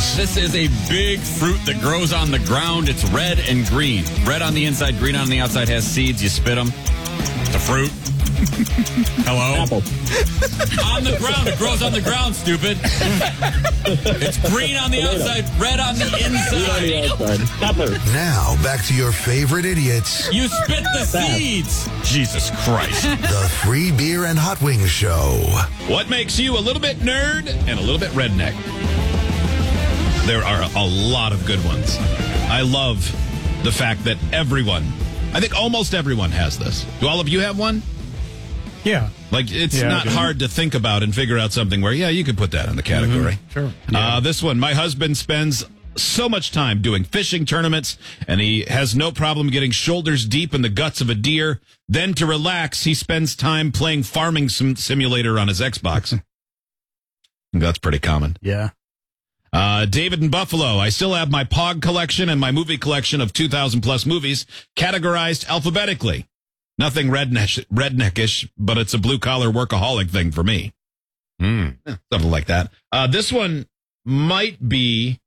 This is a big fruit that grows on the ground. It's red and green. Red on the inside, green on the outside, has seeds. You spit them. It's a fruit. Hello? Apple. On the ground. It grows on the ground, stupid. It's green on the outside, red on the inside. Pepper. Now, back to your favorite idiots. You spit the seeds. Jesus Christ. The Free Beer and Hot Wings Show. What makes you a little bit nerd and a little bit redneck? There are a lot of good ones. I love the fact that I think almost everyone has this. Do all of you have one? Yeah. Like, it's not hard to think about and figure out something where, you could put that in the category. Mm-hmm. Sure. Yeah. This one, my husband spends so much time doing fishing tournaments, and he has no problem getting shoulders deep in the guts of a deer. Then to relax, he spends time playing farming simulator on his Xbox. That's pretty common. Yeah. David in Buffalo, I still have my POG collection and my movie collection of 2,000 plus movies categorized alphabetically. Nothing redneckish, but it's a blue-collar workaholic thing for me. Something like that. This one might be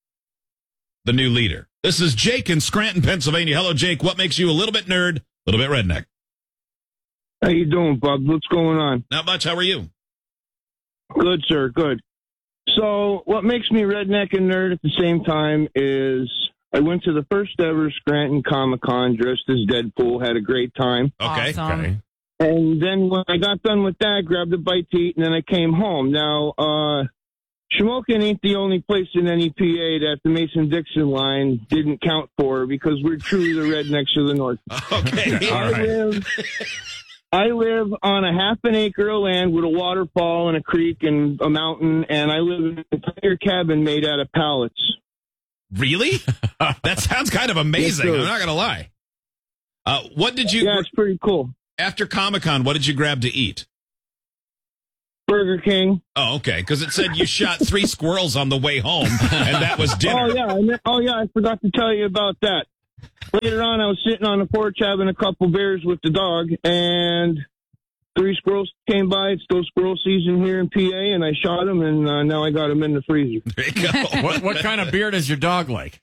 the new leader. This is Jake in Scranton, Pennsylvania. Hello, Jake. What makes you a little bit nerd, a little bit redneck? How you doing, Bub? What's going on? Not much. How are you? Good, sir. Good. So what makes me redneck and nerd at the same time is I went to the first ever Scranton Comic-Con dressed as Deadpool, had a great time. Okay. Awesome. Okay. And then when I got done with that, grabbed a bite to eat, and then I came home. Now, Shamokin ain't the only place in NEPA that the Mason-Dixon line didn't count for because we're truly the rednecks of the North. Okay. All right. I live on a half an acre of land with a waterfall and a creek and a mountain, and I live in an entire cabin made out of pallets. Really? That sounds kind of amazing. Yes, I'm not going to lie. What did you... Yeah, it's pretty cool. After Comic-Con, what did you grab to eat? Burger King. Oh, okay. Because it said you shot 3 squirrels on the way home, and that was dinner. Oh, yeah. I forgot to tell you about that. Later on, I was sitting on the porch having a couple beers with the dog, and 3 squirrels came by. It's still squirrel season here in PA, and I shot them, and now I got them in the freezer. There you go. What kind of beer does your dog like?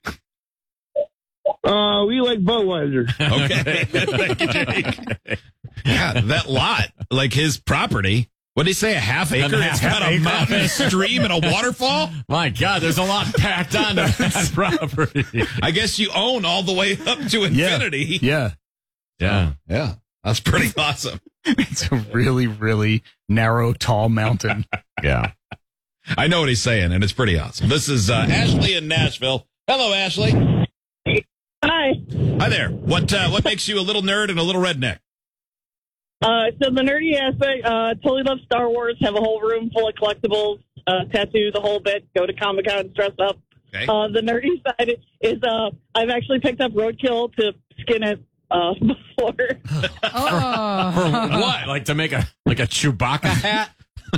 We like Budweiser. Okay. Thank you, Jake. Yeah, that lot, like his property. What did he say? A half acre? It's got a mountain, a stream, and a waterfall? My God, there's a lot packed onto this property. I guess you own all the way up to infinity. Yeah. Yeah. That's pretty awesome. It's a really, really narrow, tall mountain. Yeah. I know what he's saying, and it's pretty awesome. This is Ashley in Nashville. Hello, Ashley. Hi. Hi there. What makes you a little nerd and a little redneck? So the nerdy aspect, totally love Star Wars, have a whole room full of collectibles, tattoo the whole bit, go to Comic-Con, dress up. Okay. The nerdy side is I've actually picked up roadkill to skin it before. For what? Like to make a Chewbacca hat?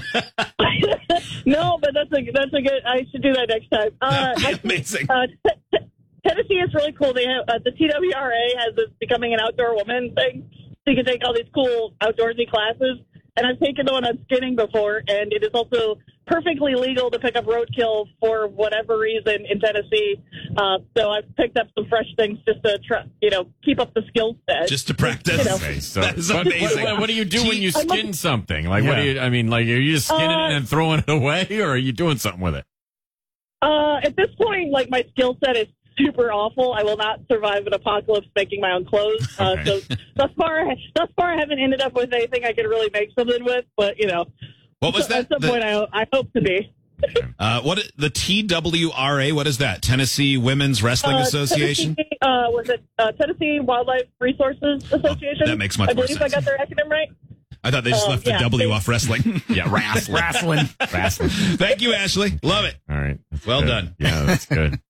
No, but that's a good, I should do that next time. Amazing. Tennessee is really cool. They have, the TWRA has this Becoming an Outdoor Woman thing. So you can take all these cool outdoorsy classes. And I've taken the one on skinning before, and it is also perfectly legal to pick up roadkill for whatever reason in Tennessee. So I've picked up some fresh things just to try, keep up the skill set. Just to practice. Okay, so that is amazing. What do you do when you skin something? Like, what do you? I mean, like, are you just skinning it and throwing it away, or are you doing something with it? At this point, like, my skill set is super awful. I will not survive an apocalypse making my own clothes. So thus far, I haven't ended up with anything I could really make something with. But what was that? At some point, I hope to be. What the TWRA? What is that? Tennessee Women's Wrestling Association. Was it Tennessee Wildlife Resources Association? That makes much more sense. I believe I got their acronym right. I thought they just left the W off wrestling. Yeah, wrestling. Thank you, Ashley. Love it. All right. Well done. Yeah, that's good.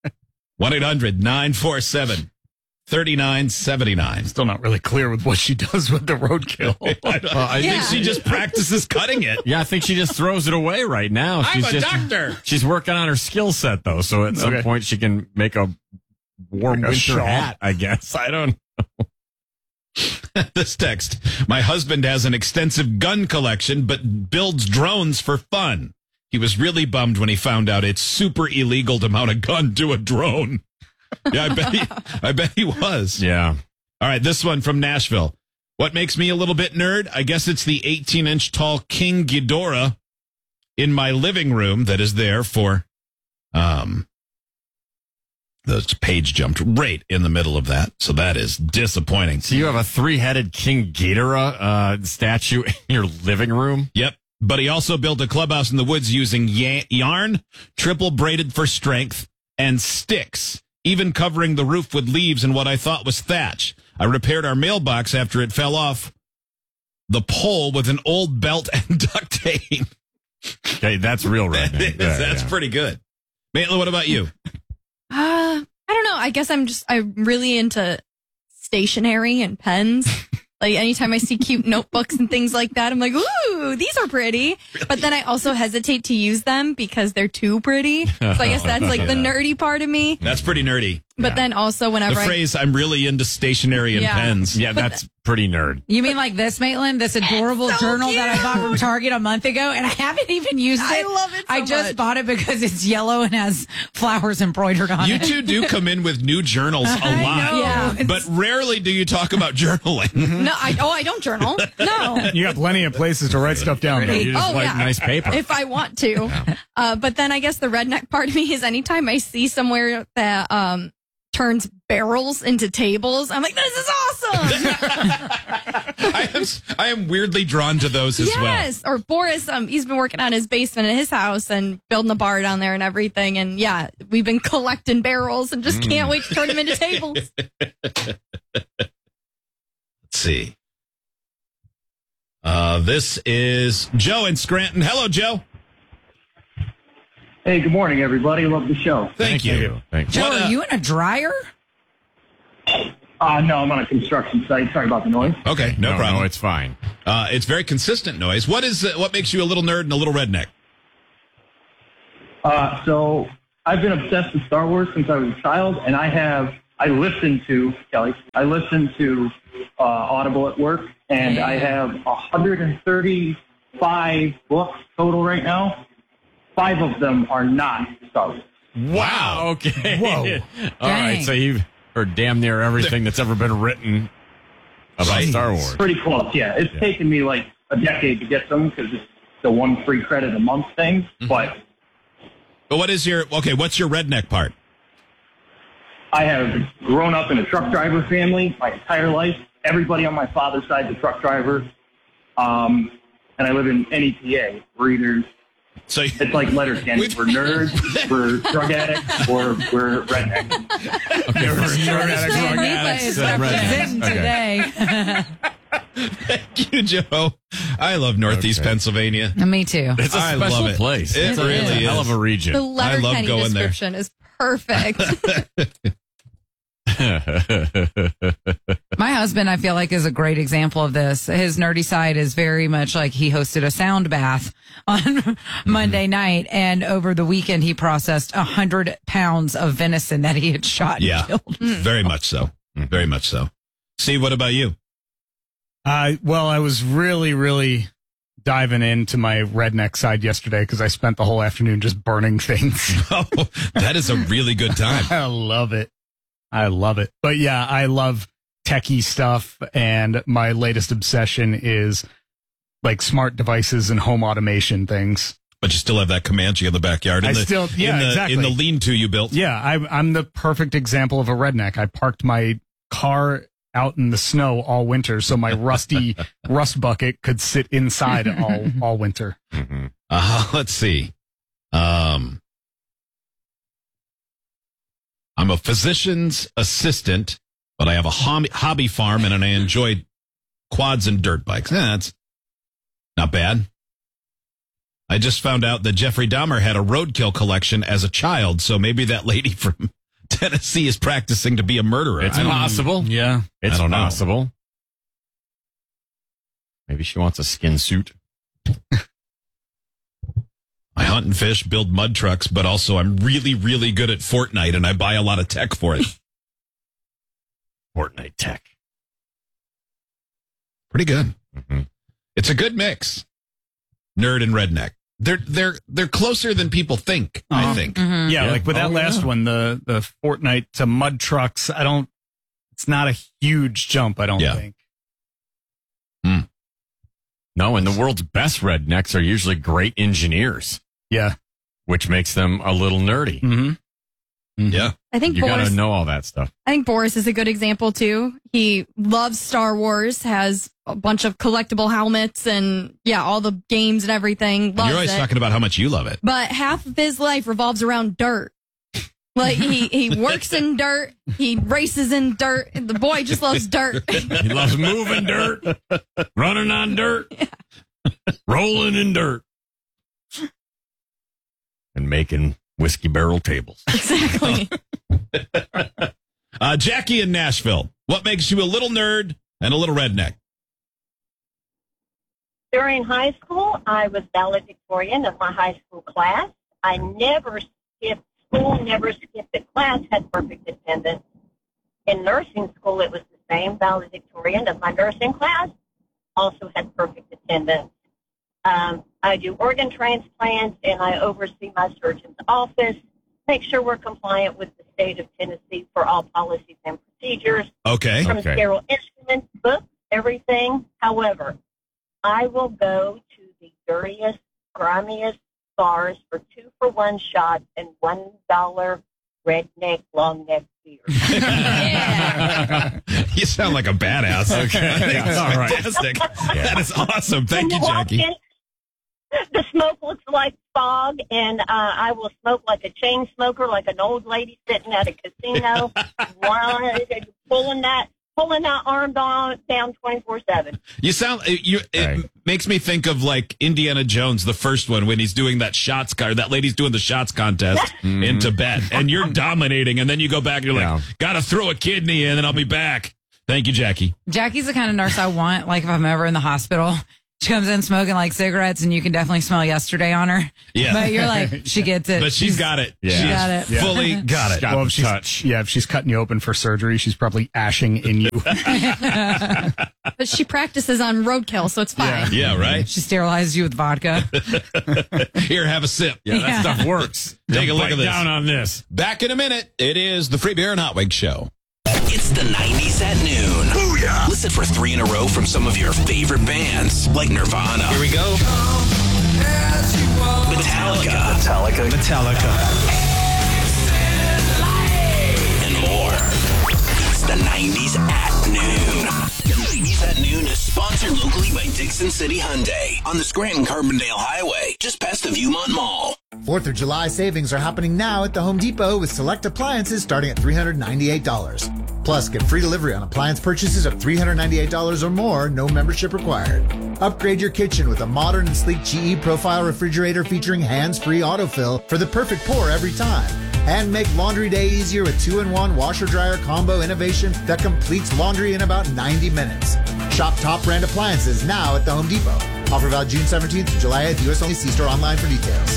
1-800-947-3979. Still not really clear with what she does with the roadkill. I think she just practices cutting it. Yeah, I think she just throws it away right now. I'm a doctor. She's working on her skill set, though, so at some point she can make a warm winter hat, I guess. I don't know. This text. My husband has an extensive gun collection, but builds drones for fun. He was really bummed when he found out it's super illegal to mount a gun to a drone. Yeah, I bet he was. Yeah. All right, this one from Nashville. What makes me a little bit nerd? I guess it's the 18-inch tall King Ghidorah in my living room that is there for, the page jumped right in the middle of that. So that is disappointing. So you have a 3-headed King Ghidorah statue in your living room? Yep. But he also built a clubhouse in the woods using yarn, triple braided for strength, and sticks, even covering the roof with leaves and what I thought was thatch. I repaired our mailbox after it fell off the pole with an old belt and duct tape. Okay, that's real redneck. That's pretty good. Maitland, what about you? I don't know. I guess I'm really into stationery and pens. Like anytime I see cute notebooks and things like that, I'm like, ooh, these are pretty. Really? But then I also hesitate to use them because they're too pretty. So I guess that's like the nerdy part of me. That's pretty nerdy. But then also whenever the phrase, I'm really into stationery and pens. Yeah, that's pretty nerd. You mean like this, Maitland? This adorable journal cute. that I bought from Target a month ago, and I haven't even used it. I love it so I just much. bought it because it's yellow and has flowers embroidered on You it. two do come in with new journals a lot. Yeah. But rarely do you talk about journaling. No, I don't journal. No. You got plenty of places to write stuff down. though. You just like nice paper. If I want to. But then I guess the redneck part of me is anytime I see somewhere that turns barrels into tables, I'm like, this is awesome. I am weirdly drawn to those as well. Yes. Or Boris, he's been working on his basement in his house and building a bar down there and everything. And yeah, we've been collecting barrels and just can't wait to turn them into tables. Let's see. This is Joe in Scranton. Hello, Joe. Hey, good morning, everybody. Love the show. Thank you. Thank Joe, What, are you in a dryer? No, I'm on a construction site. Sorry about the noise. Okay, no problem. No, it's fine. It's very consistent noise. What makes you a little nerd and a little redneck? So I've been obsessed with Star Wars since I was a child, and I listen to Audible at work, and I have 135 books total right now. 5 of them are not Star Wars. Wow. Okay. Whoa. All right. Dang. So you've heard damn near everything that's ever been written about Star Wars. Pretty close, yeah. It's taken me like a decade to get them because it's the one free credit a month thing. But what's your redneck part? I have grown up in a truck driver family my entire life. Everybody on my father's side is a truck driver. And I live in NEPA. We're either, So it's like letter candy. We're nerds, we're drug addicts, or we're rednecks. Okay, Is representing today. Thank you, Joe. I love Northeast Pennsylvania. Me too. It's a I special love it. place. It It's really a hell is. of a region. The I love Letterkenny going there. description is perfect. My husband, I feel like, is a great example of this. His nerdy side is very much like he hosted a sound bath on Monday night, and over the weekend he processed 100 pounds of venison that he had shot and killed. Very much so. Very much so. Steve, what about you? Well, I was really, really diving into my redneck side yesterday because I spent the whole afternoon just burning things. Oh, that is a really good time. I love it. But yeah, I love techie stuff, and my latest obsession is like smart devices and home automation things. But you still have that Comanche in the backyard. Exactly. In the lean-to you built. Yeah, I'm the perfect example of a redneck. I parked my car out in the snow all winter so my rusty rust bucket could sit inside all winter. Let's see. I'm a physician's assistant, but I have a hobby farm and I enjoy quads and dirt bikes. That's not bad. I just found out that Jeffrey Dahmer had a roadkill collection as a child, so maybe that lady from Tennessee is practicing to be a murderer. It's possible. Yeah. It's I don't know. possible. Maybe she wants a skin suit. I hunt and fish, build mud trucks, but also I'm really, really good at Fortnite, and I buy a lot of tech for it. Fortnite tech. Pretty good. It's a good mix. Nerd and redneck. they're closer than people think. I think. Yeah, like with that last one, the Fortnite to mud trucks. It's not a huge jump. I don't think. No, and the world's best rednecks are usually great engineers. Yeah, which makes them a little nerdy. Yeah, I think you Boris, gotta know all that stuff. I think Boris is a good example too. He loves Star Wars, has a bunch of collectible helmets, and all the games and everything. Loves You're always talking about how much you love it. But half of his life revolves around dirt. Like he works in dirt, he races in dirt, and the boy just loves dirt. He loves moving dirt, running on dirt, rolling in dirt, and making whiskey barrel tables. Exactly. Jackie in Nashville. What makes you a little nerd and a little redneck? During high school, I was valedictorian of my high school class. I never skipped school, never skipped a class, had perfect attendance. In nursing school, it was the same, valedictorian of my nursing class, also had perfect attendance. I do organ transplants, and I oversee my surgeon's office, make sure we're compliant with the state of Tennessee for all policies and procedures. Okay. From sterile instruments, books, everything. However, I will go to the dirtiest, grimiest bars for 2-for-1 shots and $1 redneck long neck beer. You sound like a badass. Okay. All right. Fantastic. That is awesome. Thank you, Jackie. The smoke looks like fog, and I will smoke like a chain smoker, like an old lady sitting at a casino, pulling that arm down 24/7. You sound. It makes me think of like Indiana Jones, the first one, when he's doing that shots car. That lady's doing the shots contest in Tibet, and you're dominating, and then you go back, and you're like, gotta throw a kidney in, and I'll be back. Thank you, Jackie. Jackie's the kind of nurse I want. Like if I'm ever in the hospital. She comes in smoking like cigarettes, and you can definitely smell yesterday on her. Yeah. But you're like, she gets it. But she's got it. Yeah. She got it. Fully got it. Well, if she's cutting you open for surgery, she's probably ashing in you. But she practices on roadkill, so it's fine. Yeah, right? She sterilizes you with vodka. Here, have a sip. Yeah, that stuff works. Take a look at this. Down on this. Back in a minute. It is the Free Beer and Hot Wings Show. It's the 90s at noon. Booyah! Listen for 3 in a row from some of your favorite bands, like Nirvana. Here we go. Metallica. And more. It's the 90s at noon. 90s at noon is sponsored locally by Dixon City Hyundai on the Scranton-Carbondale Highway, just past the Viewmont Mall. 4th of July savings are happening now at the Home Depot with select appliances starting at $398. Plus, get free delivery on appliance purchases of $398 or more, no membership required. Upgrade your kitchen with a modern and sleek GE Profile refrigerator featuring hands-free autofill for the perfect pour every time. And make laundry day easier with 2-in-1 washer-dryer combo innovation that completes laundry in about 90 minutes. Shop top brand appliances now at the Home Depot. Offer valid June 17th to July 8th. U.S. only. See store online for details.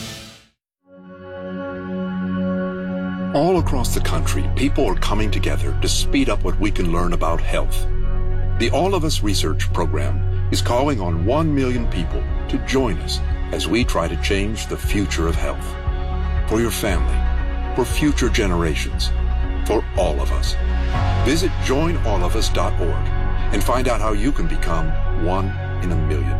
All across the country, people are coming together to speed up what we can learn about health. The All of Us Research Program is calling on 1 million people to join us as we try to change the future of health. For your family, for future generations, for all of us. Visit joinallofus.org and find out how you can become 1 in a million.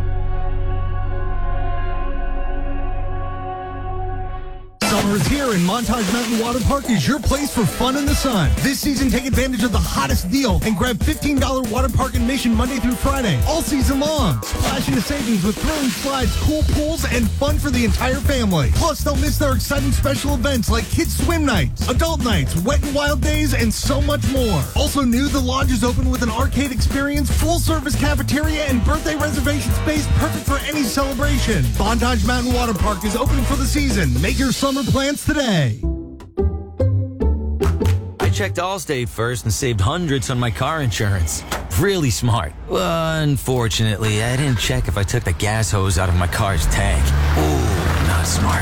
Summer is here, and Montage Mountain Water Park is your place for fun in the sun. This season, take advantage of the hottest deal and grab $15 water park admission Monday through Friday, all season long. Splash into savings with thrilling slides, cool pools, and fun for the entire family. Plus, don't miss their exciting special events like kids swim nights, adult nights, wet and wild days, and so much more. Also new, the lodge is open with an arcade experience, full-service cafeteria, and birthday reservation space perfect for any celebration. Montage Mountain Water Park is open for the season. Make your summer plans today. I checked Allstate first and saved hundreds on my car insurance. Really smart. Unfortunately, I didn't check if I took the gas hose out of my car's tank. Ooh, not smart.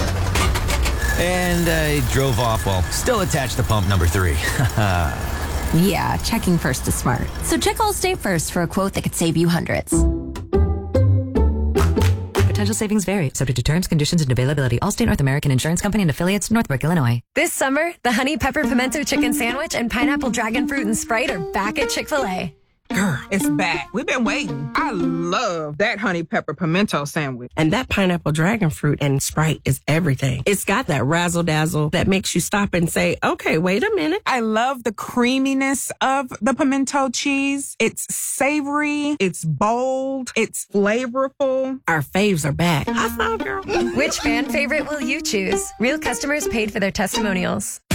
And I drove off while still attached to pump number 3. Yeah, checking first is smart. So check Allstate first for a quote that could save you hundreds. Potential savings vary, subject to terms, conditions, and availability. Allstate North American Insurance Company and affiliates, Northbrook, Illinois. This summer, the Honey Pepper Pimento Chicken Sandwich and Pineapple Dragon Fruit and Sprite are back at Chick-fil-A. Girl, it's back. We've been waiting. I love that honey pepper pimento sandwich. And that pineapple dragon fruit and Sprite is everything. It's got that razzle dazzle that makes you stop and say, okay, wait a minute. I love the creaminess of the pimento cheese. It's savory. It's bold. It's flavorful. Our faves are back. Which fan favorite will you choose? Real customers paid for their testimonials.